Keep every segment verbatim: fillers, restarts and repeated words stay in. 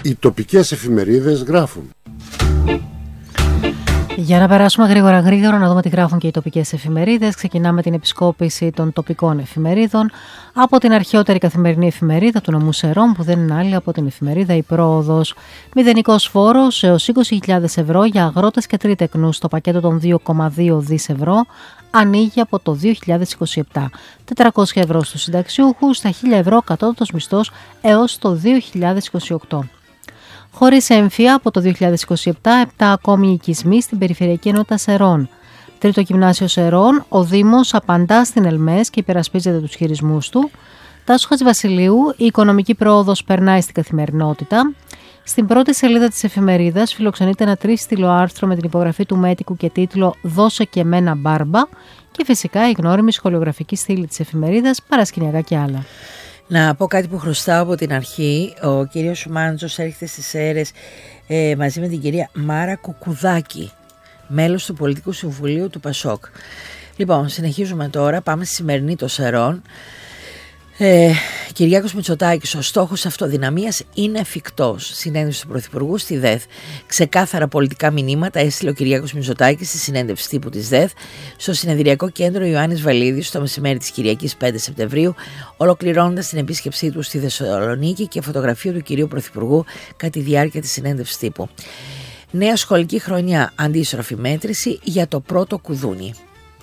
Οι τοπικές εφημερίδες γράφουν. Για να περάσουμε γρήγορα γρήγορα να δούμε τι γράφουν και οι τοπικές εφημερίδες. Ξεκινάμε την επισκόπηση των τοπικών εφημερίδων από την αρχαιότερη καθημερινή εφημερίδα του νομού Σερών, που δεν είναι άλλη από την εφημερίδα Η Πρόοδος. Μηδενικός φόρος έως είκοσι χιλιάδες ευρώ για αγρότες και τρίτεκνους στο πακέτο των δύο κόμμα δύο δισεκατομμύρια ευρώ ανοίγει από το δύο χιλιάδες είκοσι επτά. τετρακόσια ευρώ στους συνταξιούχους, στα χίλια ευρώ κατώτατος μισθός έως το δύο χιλιάδες είκοσι οκτώ. Χωρίς έμφυα από το δύο χιλιάδες είκοσι επτά, επτά ακόμη οικισμοί στην Περιφερειακή Ενότητα Σερών. Τρίτο Γυμνάσιο Σερών, ο Δήμος απαντά στην ΕΛΜΕΣ και υπερασπίζεται τους χειρισμούς του. Τάσου Χατζηβασιλείου, η οικονομική πρόοδος περνάει στην καθημερινότητα. Στην πρώτη σελίδα της εφημερίδας φιλοξενείται ένα τρίστιλο άρθρο με την υπογραφή του μέτικου και τίτλο «Δώσε και μένα μπάρμπα» και φυσικά η γνώριμη σχολιογραφική στήλη της εφημερίδας, παρασκηνιακά και άλλα. Να πω κάτι που χρωστάω από την αρχή. Ο κύριος Μάντζος έρχεται στις Σέρρες ε, μαζί με την κυρία Μάρα Κουκουδάκη, μέλος του Πολιτικού Συμβουλίου του Πασόκ. Λοιπόν, συνεχίζουμε τώρα, πάμε στη σημερινή των Σερών. Ε, Κυριάκος Μητσοτάκης, ο στόχος αυτοδυναμίας είναι εφικτός. Συνέντευξη του Πρωθυπουργού στη ΔΕΘ. Ξεκάθαρα πολιτικά μηνύματα έστειλε ο Κυριάκος Μητσοτάκης στη συνέντευξη τύπου της ΔΕΘ στο συνεδριακό κέντρο Ιωάννης Βαλίδης το μεσημέρι της Κυριακής πέντε Σεπτεμβρίου, ολοκληρώνοντας την επίσκεψή του στη Θεσσαλονίκη και φωτογραφία του κυρίου Πρωθυπουργού κατά τη διάρκεια της συνέντευξης τύπου. Νέα σχολική χρονιά, αντίστροφη μέτρηση για το πρώτο κουδούνι.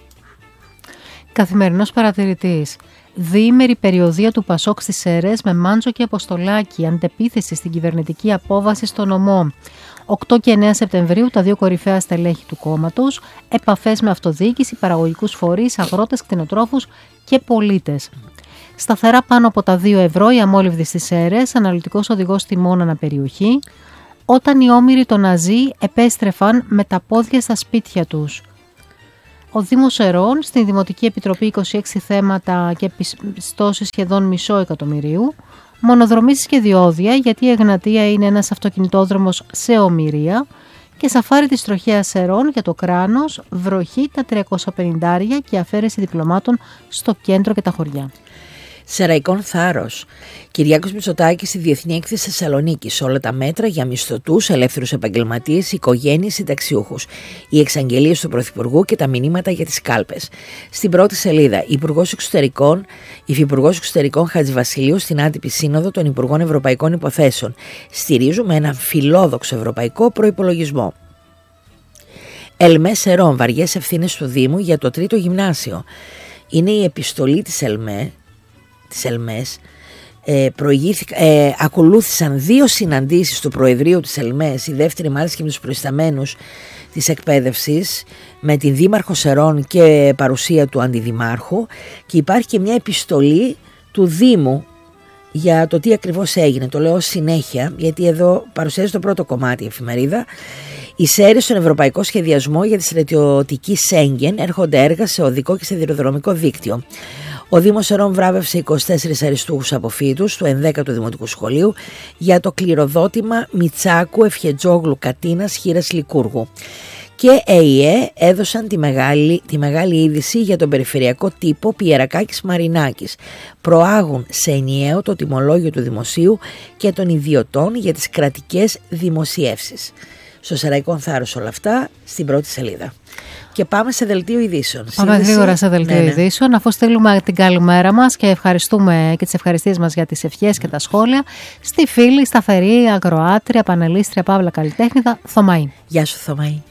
Καθημερινός παρατηρητής. Διήμερη περιοδία του Πασόκ στις Σέρρες με Μάντζο και Αποστολάκη, αντεπίθεση στην κυβερνητική απόβαση στο νομό. οκτώ και εννέα Σεπτεμβρίου τα δύο κορυφαία στελέχη του κόμματος, επαφές με αυτοδιοίκηση, παραγωγικούς φορείς, αγρότες, κτηνοτρόφους και πολίτες. Σταθερά πάνω από τα δύο ευρώ η αμόλυβδη στις Σέρρες, αναλυτικός οδηγός τιμών αναπεριοχή, όταν οι όμηροι των Ναζί επέστρεφαν με τα πόδια στα σπίτια τους. Ο Δήμος Σερών, στην Δημοτική Επιτροπή είκοσι έξι θέματα και πιστώσεις σχεδόν μισό εκατομμυρίου, μονοδρομήσεις και διόδια γιατί η Εγνατία είναι ένας αυτοκινητόδρομος σε ομηρία και σαφάρι της τροχέας Σερών για το κράνος, βροχή τα τριακόσια πενήντα και αφαίρεση διπλωμάτων στο κέντρο και τα χωριά. Σεραϊκών θάρρος. Κυριάκος Μητσοτάκης στη Διεθνή Έκθεση Θεσσαλονίκης. Όλα τα μέτρα για μισθωτούς, ελεύθερους επαγγελματίες, οικογένειες, συνταξιούχους. Οι εξαγγελίες του Πρωθυπουργού και τα μηνύματα για τις κάλπες. Στην πρώτη σελίδα, Υπουργός Εξωτερικών, Υφυπουργός Εξωτερικών Χατζηβασιλείου στην άτυπη σύνοδο των Υπουργών Ευρωπαϊκών Υποθέσεων. Στηρίζουμε έναν φιλόδοξο ευρωπαϊκό προϋπολογισμό. ΕΛΜΕ Σερών, βαριές ευθύνες του Δήμου για το τρίτο γυμνάσιο. Είναι η επιστολή της ΕΛΜΕ. Της ΕΛΜΕΣ, ε, ε, ακολούθησαν δύο συναντήσεις του Προεδρείου της ΕΛΜΕΣ, η δεύτερη μάλιστα και με τους προϊσταμένους της εκπαίδευσης, με την Δήμαρχο Σερών και παρουσία του Αντιδημάρχου, και υπάρχει και μια επιστολή του Δήμου για το τι ακριβώς έγινε. Το λέω συνέχεια γιατί εδώ παρουσιάζει το πρώτο κομμάτι η εφημερίδα. Οι Σέρρες στον Ευρωπαϊκό Σχεδιασμό για τη Στρατιωτική Σέγγεν έρχονται έργα σε οδικό και σιδηροδρομικό δίκτυο. Ο Δήμος Σερών βράβευσε είκοσι τέσσερις αριστούχους αποφύτους του ενδέκατου Δημοτικού Σχολείου για το κληροδότημα Μιτσάκου Ευχετζόγλου Κατίνας Χήρας Λικούργου. Και ΕΙΕ έδωσαν τη μεγάλη, τη μεγάλη είδηση για τον περιφερειακό τύπο Πιερακάκης Μαρινάκης. Προάγουν σε ενιαίο το τιμολόγιο του δημοσίου και των ιδιωτών για τις κρατικές δημοσιεύσεις. Στο Σεραϊκό θάρρος όλα αυτά στην πρώτη σελίδα. Και πάμε σε δελτίο ειδήσεων. Πάμε γρήγορα σε δελτίο ναι, ναι. ειδήσεων, αφού στείλουμε την καλημέρα μας και ευχαριστούμε και τις ευχαριστίες μας για τις ευχές και τα σχόλια στη φίλη, σταθερή, ακροάτρια, πανελίστρια, παύλα καλλιτέχνηδα, Θωμαή. Γεια σου Θωμαή.